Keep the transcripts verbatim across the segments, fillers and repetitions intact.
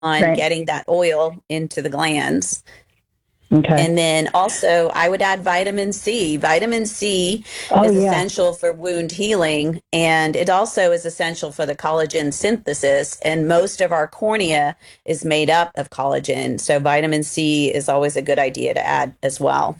right. getting that oil into the glands. Okay. And then also I would add vitamin C. Vitamin C oh, is yeah. essential for wound healing, and it also is essential for the collagen synthesis. And most of our cornea is made up of collagen. So vitamin C is always a good idea to add as well.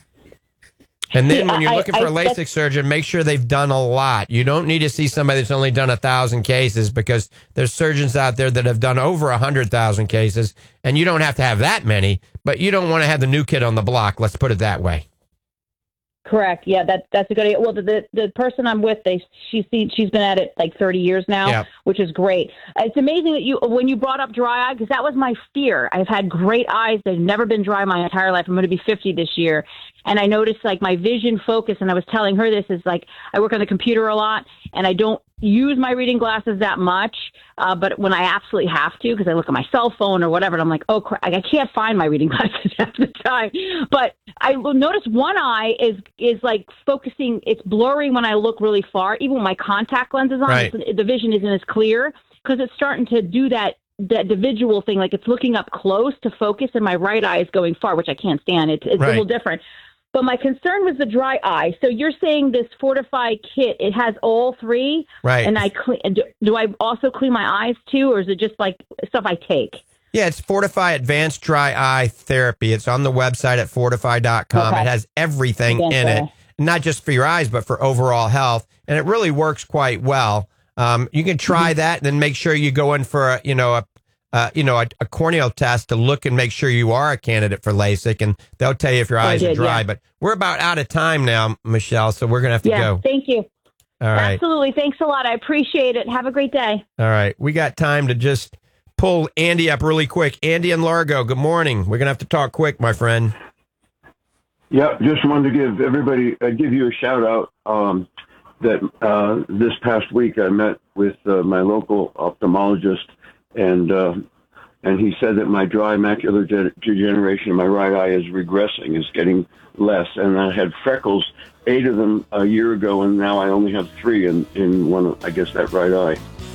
And then See, when you're I, looking I, for a LASIK surgeon, make sure they've done a lot. You don't need to see somebody that's only done a thousand cases, because there's surgeons out there that have done over a hundred thousand cases, and you don't have to have that many, but you don't want to have the new kid on the block. Let's put it that way. Correct. Yeah, that, that's a good idea. Well, the, the, the person I'm with, they she's she's been at it like thirty years now, yep. which is great. It's amazing that you, when you brought up dry eye, because that was my fear. I've had great eyes. They've never been dry my entire life. I'm going to be fifty this year. And I noticed like my vision focus, and I was telling her this, is like I work on the computer a lot, and I don't use my reading glasses that much. Uh, but when I absolutely have to, because I look at my cell phone or whatever, and I'm like, oh, crap, I can't find my reading glasses half the time. But I will notice one eye is is like focusing, it's blurring when I look really far. Even when my contact lens is on, right. the vision isn't as clear, because it's starting to do that that individual thing, like it's looking up close to focus, and my right eye is going far, which I can't stand. It's, it's right. a little different. But my concern was the dry eye. So you're saying this Fortify kit, it has all three? Right. And I clean, do, do I also clean my eyes too, or is it just like stuff I take? Yeah, it's Fortify Advanced Dry Eye Therapy. It's on the website at fortify dot com. Okay. It has everything Advanced in it, eye. not just for your eyes, but for overall health. And it really works quite well. Um, you can try mm-hmm. that, and then make sure you go in for a, you know, a Uh, you know, a, a corneal test to look and make sure you are a candidate for LASIK, and they'll tell you if your eyes did, are dry. yeah. But we're about out of time now, Michelle, so we're going to have to yeah, go. Thank you. All right. Absolutely. Thanks a lot. I appreciate it. Have a great day. All right. We got time to just pull Andy up really quick. Andy in Largo, good morning. We're going to have to talk quick, my friend. Yeah, just wanted to give everybody, uh, give you a shout out um, that uh, this past week I met with uh, my local ophthalmologist, and uh, and he said that my dry macular de- degeneration in my right eye is regressing, is getting less. And I had freckles, eight of them a year ago, and now I only have three in, in one, I guess, that right eye.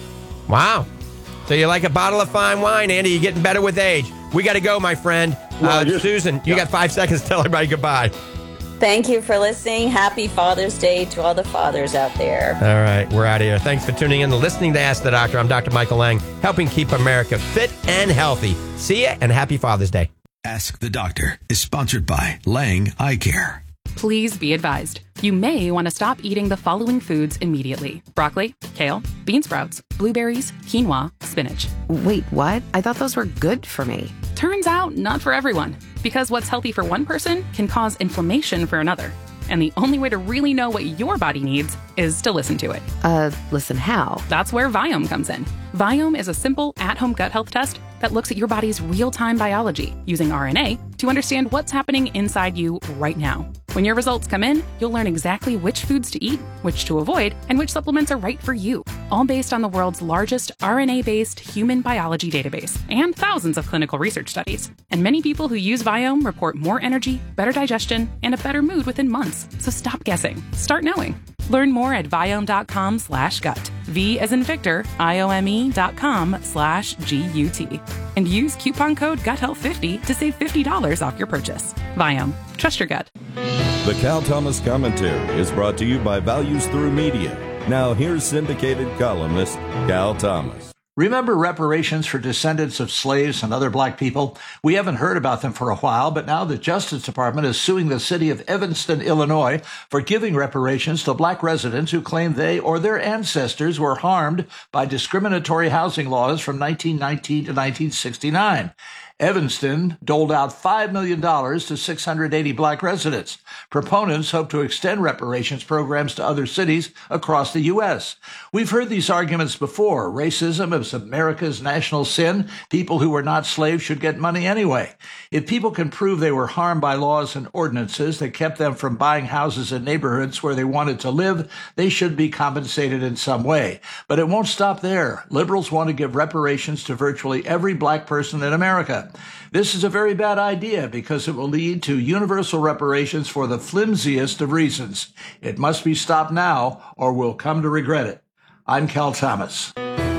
Wow. So you're like a bottle of fine wine, Andy. You're getting better with age. We got to go, my friend. Well, uh, just, Susan, you yeah. got five seconds to tell everybody goodbye. Thank you for listening. Happy Father's Day to all the fathers out there. All right, we're out of here. Thanks for tuning in and listening to Ask the Doctor. I'm Doctor Michael Lang, helping keep America fit and healthy. See ya, and happy Father's Day. Ask the Doctor is sponsored by Lang Eye Care. Please be advised, you may want to stop eating the following foods immediately: broccoli, kale, bean sprouts, blueberries, quinoa, spinach. Wait, what? I thought those were good for me. Turns out, not for everyone, because what's healthy for one person can cause inflammation for another. And the only way to really know what your body needs is to listen to it. Uh, listen how? That's where Viome comes in. Viome is a simple, at-home gut health test that looks at your body's real-time biology using R N A to understand what's happening inside you right now. When your results come in, you'll learn exactly which foods to eat, which to avoid, and which supplements are right for you, all based on the world's largest R N A-based human biology database and thousands of clinical research studies. And many people who use Viome report more energy, better digestion, and a better mood within months. So stop guessing. Start knowing. Learn more at Viome.com slash gut. V as in Victor, I-O-M-E dot com slash G-U-T. And use coupon code gut health fifty to save fifty dollars off your purchase. Viome. Trust your gut. The Cal Thomas Commentary is brought to you by Values Through Media. Now here's syndicated columnist Cal Thomas. Remember reparations for descendants of slaves and other black people? We haven't heard about them for a while, but now the Justice Department is suing the city of Evanston, Illinois, for giving reparations to black residents who claim they or their ancestors were harmed by discriminatory housing laws from nineteen nineteen to nineteen sixty-nine. Evanston doled out five million dollars to six hundred eighty black residents. Proponents hope to extend reparations programs to other cities across the U S. We've heard these arguments before. Racism is America's national sin. People who were not slaves should get money anyway. If people can prove they were harmed by laws and ordinances that kept them from buying houses in neighborhoods where they wanted to live, they should be compensated in some way. But it won't stop there. Liberals want to give reparations to virtually every black person in America. This is a very bad idea because it will lead to universal reparations for the flimsiest of reasons. It must be stopped now or we'll come to regret it. I'm Cal Thomas.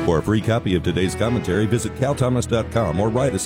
For a free copy of today's commentary, visit cal thomas dot com or write us